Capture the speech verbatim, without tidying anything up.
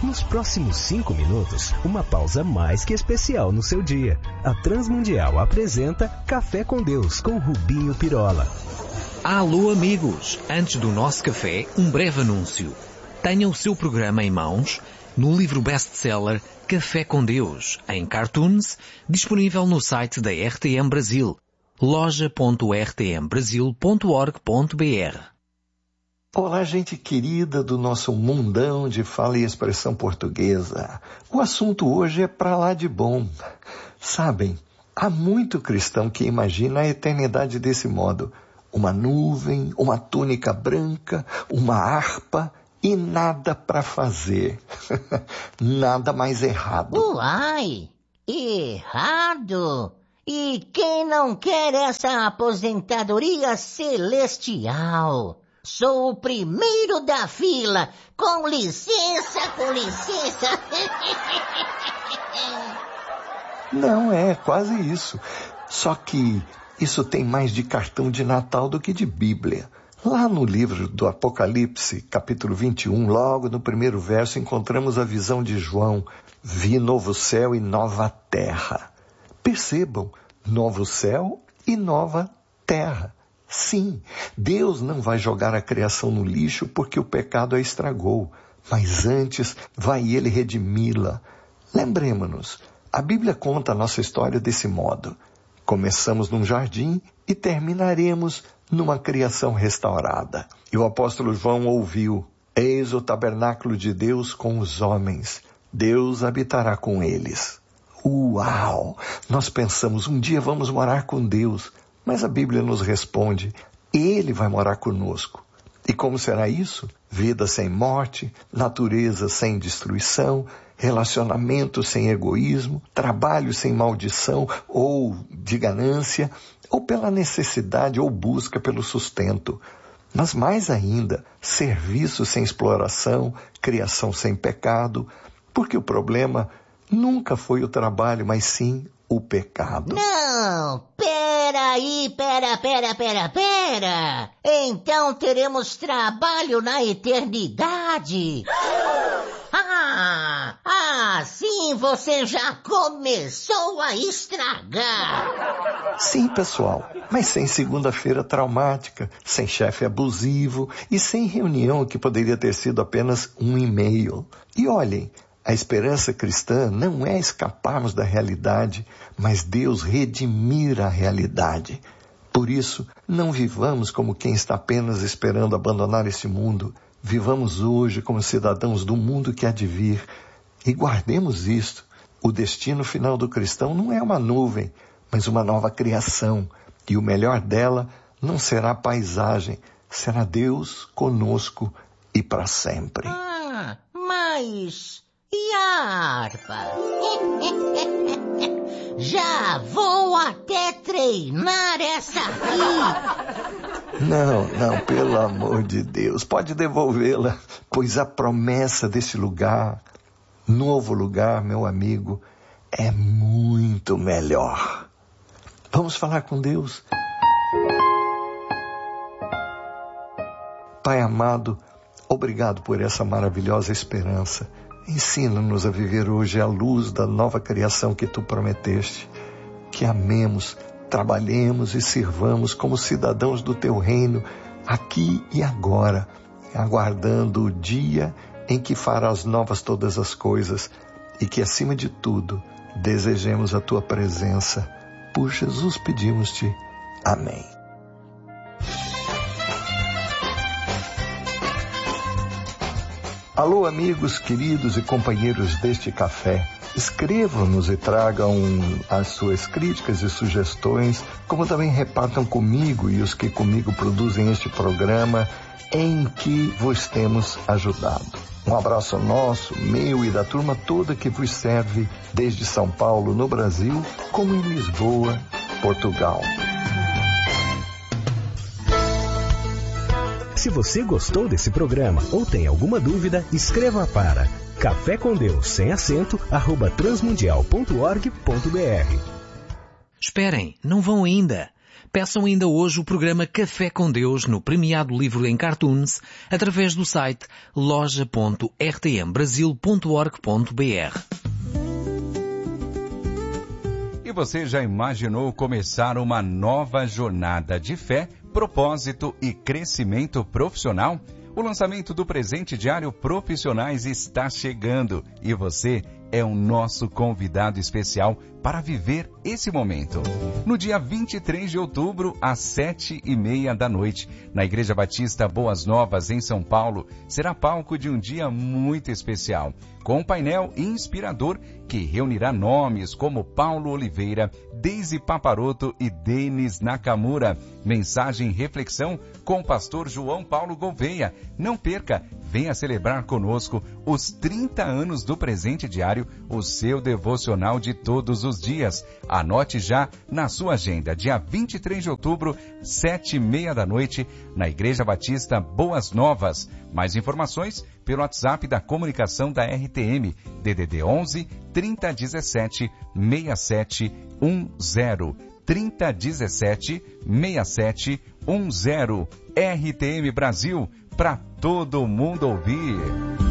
Nos próximos cinco minutos, uma pausa mais que especial no seu dia. A Transmundial apresenta Café com Deus com Rubinho Pirola. Alô amigos, antes do nosso café, um breve anúncio. Tenha o seu programa em mãos no livro best-seller Café com Deus, em cartoons, disponível no site da R T M Brasil, loja ponto r t m brasil ponto org ponto b r. Olá, gente querida do nosso mundão de fala e expressão portuguesa. O assunto hoje é pra lá de bom. Sabem, há muito cristão que imagina a eternidade desse modo. Uma nuvem, uma túnica branca, uma harpa e nada para fazer. Nada mais errado. Uai, errado? E quem não quer essa aposentadoria celestial? Sou o primeiro da fila. Com licença, com licença. Não, é quase isso. Só que isso tem mais de cartão de Natal do que de Bíblia. Lá no livro do Apocalipse, capítulo vinte e um, logo no primeiro verso, encontramos a visão de João. Vi novo céu e nova terra. Percebam, novo céu e nova terra. Sim, Deus não vai jogar a criação no lixo porque o pecado a estragou, mas antes vai Ele redimi-la. Lembremos-nos, a Bíblia conta a nossa história desse modo. Começamos num jardim e terminaremos numa criação restaurada. E o apóstolo João ouviu: eis o tabernáculo de Deus com os homens. Deus habitará com eles. Uau! Nós pensamos, um dia vamos morar com Deus. Mas a Bíblia nos responde: Ele vai morar conosco. E como será isso? Vida sem morte, natureza sem destruição, relacionamento sem egoísmo, trabalho sem maldição ou de ganância, ou pela necessidade ou busca pelo sustento. Mas mais ainda, serviço sem exploração, criação sem pecado, porque o problema nunca foi o trabalho, mas sim o pecado. Não, peraí, pera, pera, pera, pera. Então teremos trabalho na eternidade. Ah, assim você já começou a estragar. Sim, pessoal, mas sem segunda-feira traumática, sem chefe abusivo e sem reunião que poderia ter sido apenas um e-mail. E olhem, a esperança cristã não é escaparmos da realidade, mas Deus redimir a realidade. Por isso, não vivamos como quem está apenas esperando abandonar esse mundo. Vivamos hoje como cidadãos do mundo que há de vir. E guardemos isto: o destino final do cristão não é uma nuvem, mas uma nova criação. E o melhor dela não será paisagem, será Deus conosco e para sempre. Ah, mas... e a harpa? Já vou até treinar essa aqui. Não, não, pelo amor de Deus, pode devolvê-la, pois a promessa desse lugar, novo lugar, meu amigo, é muito melhor. Vamos falar com Deus. Pai amado, obrigado por essa maravilhosa esperança. Ensina-nos a viver hoje à luz da nova criação que Tu prometeste. Que amemos, trabalhemos e sirvamos como cidadãos do Teu reino, aqui e agora, aguardando o dia em que farás novas todas as coisas e que, acima de tudo, desejemos a Tua presença. Por Jesus pedimos-te. Amém. Alô, amigos queridos e companheiros deste café. Escrevam-nos e tragam as suas críticas e sugestões, como também repartam comigo e os que comigo produzem este programa em que vos temos ajudado. Um abraço nosso, meu e da turma toda que vos serve desde São Paulo, no Brasil, como em Lisboa, Portugal. Se você gostou desse programa ou tem alguma dúvida, escreva para café com Deus sem acento arroba transmundial ponto org ponto b r. Esperem, não vão ainda. Peçam ainda hoje o programa Café com Deus no premiado livro em Cartoons através do site loja ponto r t m brasil ponto org ponto b r. E você já imaginou começar uma nova jornada de fé, propósito e crescimento profissional? O lançamento do presente diário Profissionais está chegando e você é o nosso convidado especial para viver esse momento. No dia vinte e três de outubro, às sete e meia da noite, na Igreja Batista Boas Novas, em São Paulo, será palco de um dia muito especial, com um painel inspirador que reunirá nomes como Paulo Oliveira, Deise Paparoto e Denis Nakamura. Mensagem e reflexão com o pastor João Paulo Gouveia. Não perca, venha celebrar conosco os trinta anos do presente diário, o seu devocional de todos os dias. Anote já na sua agenda, dia vinte e três de outubro, sete e meia da noite, na Igreja Batista Boas Novas. Mais informações pelo WhatsApp da comunicação da R T M, D D D onze, trinta dezessete, sessenta e sete dez. trinta dezessete, sessenta e sete dez. R T M Brasil, para todo mundo ouvir.